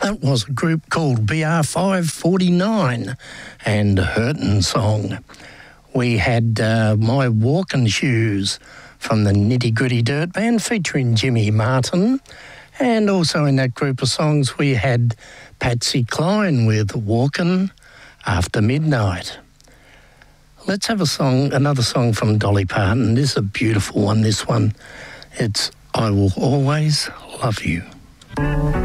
That was a group called BR549 and Hurtin' Song. We had My Walking Shoes from the Nitty Gritty Dirt Band featuring Jimmy Martin. And also in that group of songs we had Patsy Cline with Walkin' After Midnight. Let's have another song from Dolly Parton. This is a beautiful one, this one. It's I Will Always Love You.